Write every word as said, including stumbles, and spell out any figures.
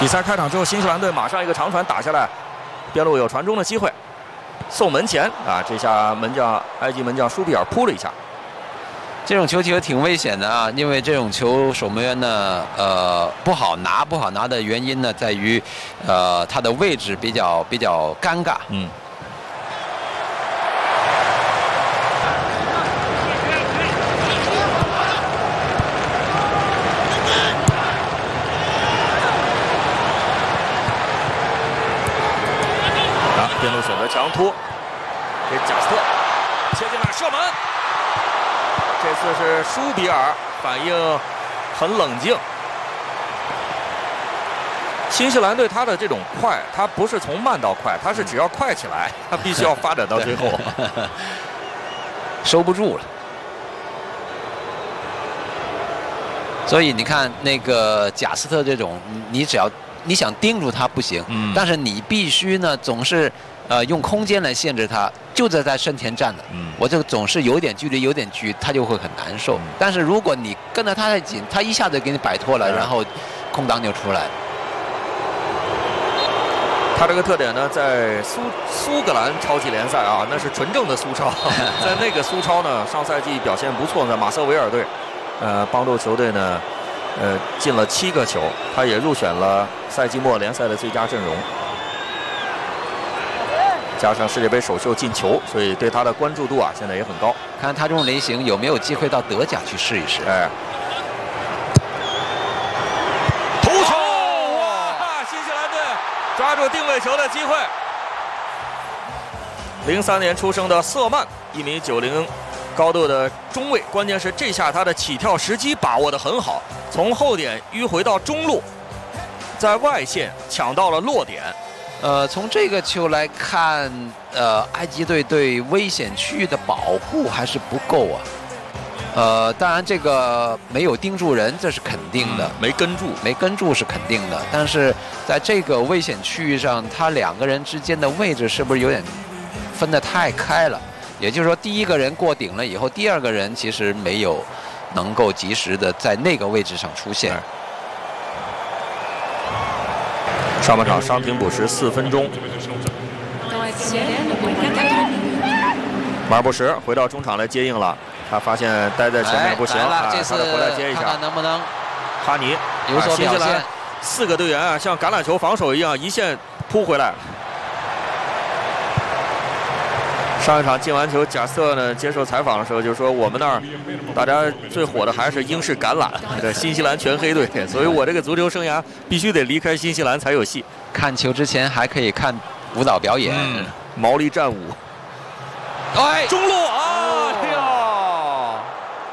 比赛开场之后，新西兰队马上一个长传打下来，边路有传中的机会，送门前啊！这下门将埃及门将舒比尔扑了一下。 这种球其实挺危险的啊，因为这种球守门员呢，呃，不好拿，不好拿的原因呢，在于，呃，他的位置比较比较尴尬。 嗯。啊，边路选择强突，给贾斯特切进来射门。这次是舒比尔反应很冷静。新西兰队他的这种快，他不是从慢到快，他是只要快起来，他必须要发展到最后， 收不住了。所以你看那个贾斯特这种，你只要你想盯住他不行，嗯、但是你必须呢总是。呃，用空间来限制他，就在在身前站的，嗯，我就总是有点距离，有点距，他就会很难受。嗯、但是如果你跟着他太紧，他一下子给你摆脱了，嗯、然后空档就出来了。 他这个特点呢，在苏苏格兰超级联赛啊，那是纯正的苏超。在那个苏超呢，上赛季表现不错，在马瑟维尔队，呃，帮助球队呢，呃，进了七个球，他也入选了赛季末联赛的最佳阵容。加上世界杯首秀进球，所以对他的关注度啊，现在也很高。 看他这种类型有没有机会到德甲去试一试。 哎，头球！哇！新西兰队抓住定位球的机会。零三年出生的瑟曼，一米九零高度的中卫，关键是这下他的起跳时机把握得很好，从后点迂回到中路，在外线抢到了落点。 呃，从这个球来看，呃，埃及队对危险区域的保护还是不够啊。呃，当然这个没有盯住人，这是肯定的， 嗯、没跟住， 没跟住是肯定的。但是在这个危险区域上，他两个人之间的位置是不是有点分得太开了？也就是说，第一个人过顶了以后，第二个人其实没有能够及时的在那个位置上出现。 上半场伤停补时四分钟，马尔布什回到中场来接应了，他发现待在前面不行， 哎、这次回来接一下， 看看能不能哈尼有所表现。 四个队员啊，像橄榄球防守一样一线扑回来。上一场进完球，贾斯特呢接受采访的时候就说，我们那儿大家最火的还是英式橄榄，对新西兰全黑队，所以我这个足球生涯必须得离开新西兰才有戏。 看球之前还可以看舞蹈表演， 嗯、毛利战舞。哎，中路